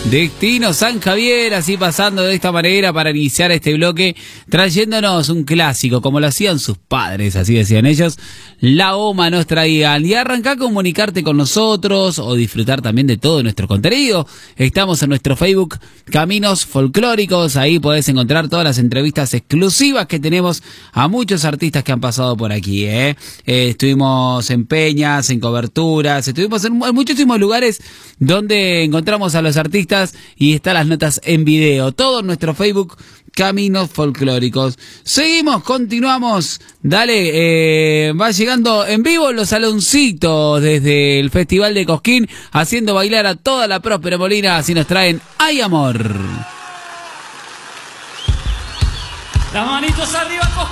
Destino San Javier, así pasando de esta manera para iniciar este bloque, trayéndonos un clásico, como lo hacían sus padres, así decían ellos, la OMA nos traían. Y arranca a comunicarte con nosotros o disfrutar también de todo nuestro contenido. Estamos en nuestro Facebook Caminos Folclóricos, ahí podés encontrar todas las entrevistas exclusivas que tenemos a muchos artistas que han pasado por aquí. Estuvimos en peñas, en coberturas, estuvimos en muchísimos lugares donde encontramos a los artistas y están las notas en video. Todo en nuestro Facebook Caminos Folclóricos. Seguimos, continuamos. Dale, va llegando en vivo los Aloncitos desde el Festival de Cosquín, haciendo bailar a toda la Próspera Molina. Así nos traen Ay Amor. Las manitos arriba, Cosquín.